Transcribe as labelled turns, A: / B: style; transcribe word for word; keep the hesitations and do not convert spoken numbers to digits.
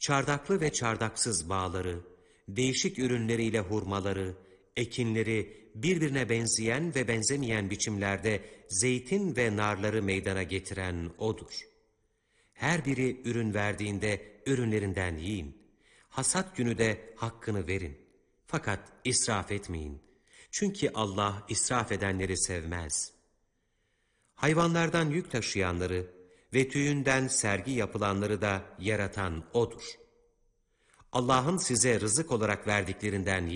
A: çardaklı ve çardaksız bağları, değişik ürünleriyle hurmaları, ekinleri, birbirine benzeyen ve benzemeyen biçimlerde zeytin ve narları meydana getiren O'dur. Her biri ürün verdiğinde ürünlerinden yiyin. Hasat günü de hakkını verin. Fakat israf etmeyin. Çünkü Allah israf edenleri sevmez. Hayvanlardan yük taşıyanları ve tüyünden sergi yapılanları da yaratan O'dur. Allah'ın size rızık olarak verdiklerinden